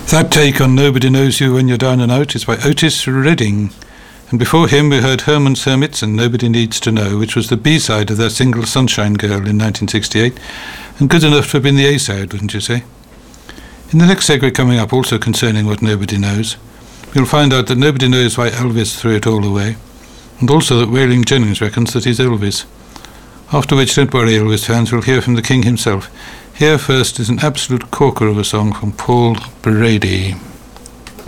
That take on Nobody Knows You When You're Down and Out is by Otis Redding. And before him we heard Herman's Hermits and Nobody Needs to Know, which was the B-side of their single Sunshine Girl in 1968, and good enough to have been the A-side, wouldn't you say? In the next segue coming up, also concerning what nobody knows, you'll find out that nobody knows why Elvis threw it all away, and also that Waylon Jennings reckons that he's Elvis. After which, don't worry Elvis fans, we'll hear from the King himself. Here first is an absolute corker of a song from Paul Brady.